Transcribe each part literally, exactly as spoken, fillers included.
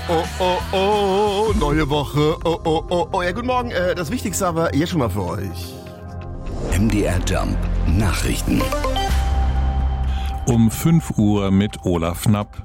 oh, oh, oh, neue Woche, oh, oh, oh, oh. Ja, guten Morgen, äh, das Wichtigste aber jetzt schon mal für euch. M D R Jump Nachrichten. Um fünf Uhr mit Olaf Knapp.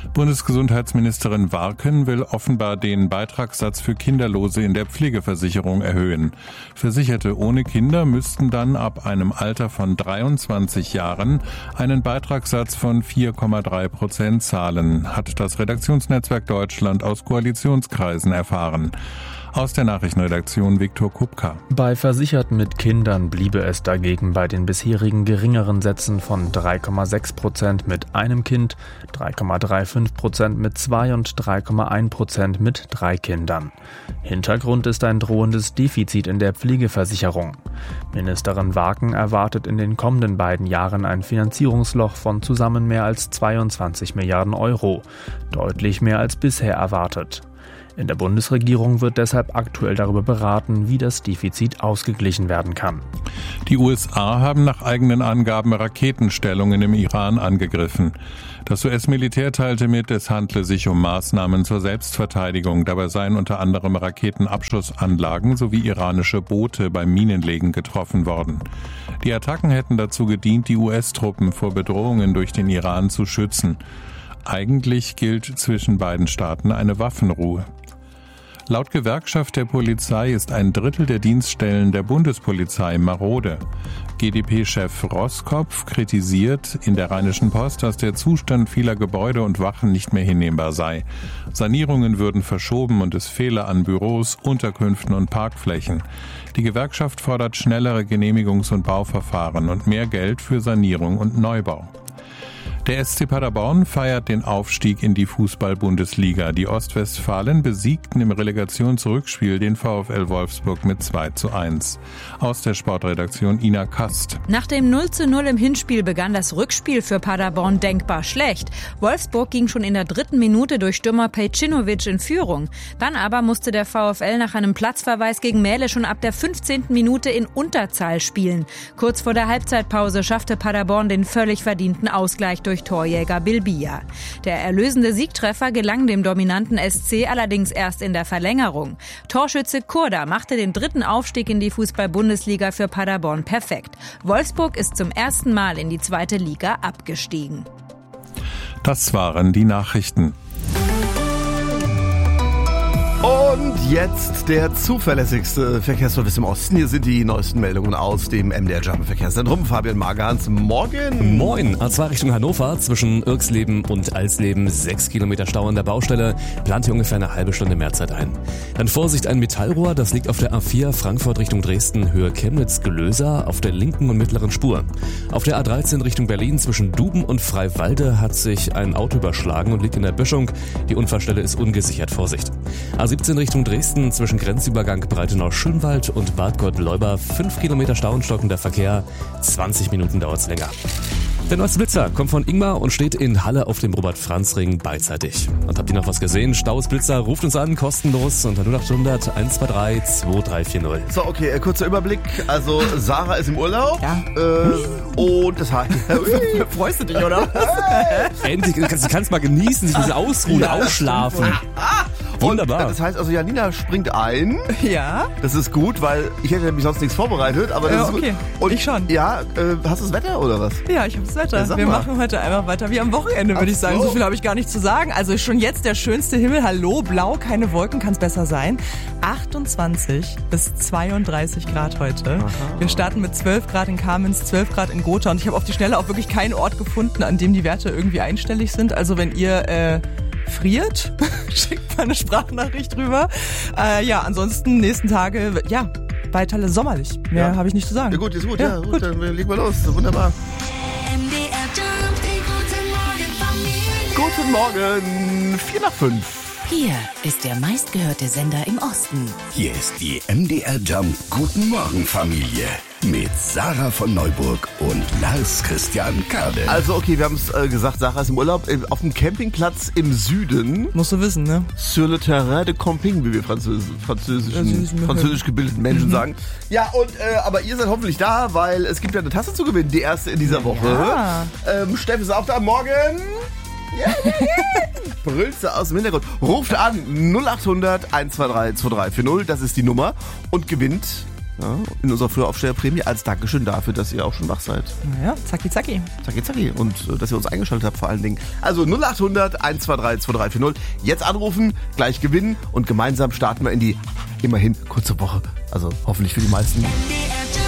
Bundesgesundheitsministerin Warken will offenbar den Beitragssatz für Kinderlose in der Pflegeversicherung erhöhen. Versicherte ohne Kinder müssten dann ab einem Alter von dreiundzwanzig Jahren einen Beitragssatz von vier Komma drei Prozent zahlen, hat das Redaktionsnetzwerk Deutschland aus Koalitionskreisen erfahren. Aus der Nachrichtenredaktion Viktor Kupka. Bei Versicherten mit Kindern bliebe es dagegen bei den bisherigen geringeren Sätzen von drei Komma sechs Prozent mit einem Kind, drei Komma fünfunddreißig Prozent mit zwei und drei Komma eins Prozent mit drei Kindern. Hintergrund ist ein drohendes Defizit in der Pflegeversicherung. Ministerin Warken erwartet in den kommenden beiden Jahren ein Finanzierungsloch von zusammen mehr als zweiundzwanzig Milliarden Euro, deutlich mehr als bisher erwartet. In der Bundesregierung wird deshalb aktuell darüber beraten, wie das Defizit ausgeglichen werden kann. Die U S A haben nach eigenen Angaben Raketenstellungen im Iran angegriffen. Das U S-Militär teilte mit, es handle sich um Maßnahmen zur Selbstverteidigung. Dabei seien unter anderem Raketenabschussanlagen sowie iranische Boote beim Minenlegen getroffen worden. Die Attacken hätten dazu gedient, die U S-Truppen vor Bedrohungen durch den Iran zu schützen. Eigentlich gilt zwischen beiden Staaten eine Waffenruhe. Laut Gewerkschaft der Polizei ist ein Drittel der Dienststellen der Bundespolizei marode. G d P-Chef Roskopf kritisiert in der Rheinischen Post, dass der Zustand vieler Gebäude und Wachen nicht mehr hinnehmbar sei. Sanierungen würden verschoben und es fehle an Büros, Unterkünften und Parkflächen. Die Gewerkschaft fordert schnellere Genehmigungs- und Bauverfahren und mehr Geld für Sanierung und Neubau. Der S C Paderborn feiert den Aufstieg in die Fußball-Bundesliga. Die Ostwestfalen besiegten im Relegationsrückspiel den VfL Wolfsburg mit zwei zu eins. Aus der Sportredaktion Ina Kast. Nach dem null zu null im Hinspiel begann das Rückspiel für Paderborn denkbar schlecht. Wolfsburg ging schon in der dritten Minute durch Stürmer Pejcinovic in Führung. Dann aber musste der VfL nach einem Platzverweis gegen Mähle schon ab der fünfzehnten Minute in Unterzahl spielen. Kurz vor der Halbzeitpause schaffte Paderborn den völlig verdienten Ausgleich durch Torjäger Bilbia. Der erlösende Siegtreffer gelang dem dominanten S C allerdings erst in der Verlängerung. Torschütze Kurda machte den dritten Aufstieg in die Fußball-Bundesliga für Paderborn perfekt. Wolfsburg ist zum ersten Mal in die zweite Liga abgestiegen. Das waren die Nachrichten. Und jetzt der zuverlässigste Verkehrsservice im Osten. Hier sind die neuesten Meldungen aus dem M D R Jump Verkehrszentrum. Fabian Magerhans, morgen. Moin. A zwei Richtung Hannover zwischen Irxleben und Alsleben. Sechs Kilometer Stau an der Baustelle. Plant hier ungefähr eine halbe Stunde Mehrzeit ein. Dann Vorsicht, ein Metallrohr. Das liegt auf der A vier Frankfurt Richtung Dresden, Höhe Chemnitz-Gelösa auf der linken und mittleren Spur. Auf der A dreizehn Richtung Berlin zwischen Duben und Freiwalde hat sich ein Auto überschlagen und liegt in der Böschung. Die Unfallstelle ist ungesichert. Vorsicht. A siebzehn Richtung Dresden zwischen Grenzübergang Breitenau-Schönwald und Bad Gott-Leuba. fünf Kilometer Stau und stockender Verkehr. zwanzig Minuten dauert's länger. Der neueste Blitzer kommt von Ingmar und steht in Halle auf dem Robert-Franz-Ring beidseitig. Und habt ihr noch was gesehen? Staus Blitzer, ruft uns an, kostenlos unter null acht hundert eins zwei drei zwei drei vier null. So, okay, äh, kurzer Überblick. Also, Sarah ist im Urlaub. Ja. Äh, und das heißt... Freust du dich, oder? Endlich, du kannst, du kannst mal genießen, sich ein bisschen ausruhen, Ja, ausschlafen. Wunderbar. Und das heißt also, Janina springt ein. Ja. Das ist gut, weil ich hätte nämlich sonst nichts vorbereitet. Aber das Ja, ist gut. okay. Und Ich schon. Ja, äh, hast du das Wetter oder was? Ja, ich habe das Wetter. Ja, sag Wir mal. machen heute einfach weiter wie am Wochenende, würde Ach ich sagen. so. So viel habe ich gar nicht zu sagen. Also schon jetzt der schönste Himmel. Hallo, blau, keine Wolken, kann es besser sein. achtundzwanzig bis zweiunddreißig Grad heute. Aha. Wir starten mit zwölf Grad in Kamenz, zwölf Grad in Gotha. Und ich habe auf die Schnelle auch wirklich keinen Ort gefunden, an dem die Werte irgendwie einstellig sind. Also wenn ihr... Äh, friert, schickt mal eine Sprachnachricht rüber. Äh, ja, ansonsten nächsten Tage, ja, weiter sommerlich. Mehr Ja. habe ich nicht zu sagen. Ja gut, ist gut. Ja, Ja, gut, gut. dann legen wir los. Wunderbar. M D R Jump, die gute Morgen Familie. Guten Morgen. Vier nach fünf. Hier ist der meistgehörte Sender im Osten. Hier ist die M D R Jump Guten Morgen Familie mit Sarah von Neuburg und Lars Christian Kade. Also okay, wir haben es äh, gesagt, Sarah ist im Urlaub äh, auf dem Campingplatz im Süden. Musst du wissen, ne? Sur le terrain de camping, wie wir Französ französischen, Französischen- französisch gebildeten Menschen Mhm. sagen. Ja, und äh, aber ihr seid hoffentlich da, weil es gibt ja eine Tasse zu gewinnen, die erste in dieser Woche. Ja. Ähm, Steff ist auch da. Morgen. Brüllst du aus dem Hintergrund. Ruft an null acht hundert eins zwei drei zwei drei vier null, das ist die Nummer, und gewinnt ja, in unserer Frühaufsteherprämie als Dankeschön dafür, dass ihr auch schon wach seid. Naja, zacki zacki. Zacki zacki. Und äh, dass ihr uns eingeschaltet habt vor allen Dingen. Also null acht hundert eins zwei drei zwei drei vier null. Jetzt anrufen, gleich gewinnen und gemeinsam starten wir in die immerhin kurze Woche. Also hoffentlich für die meisten.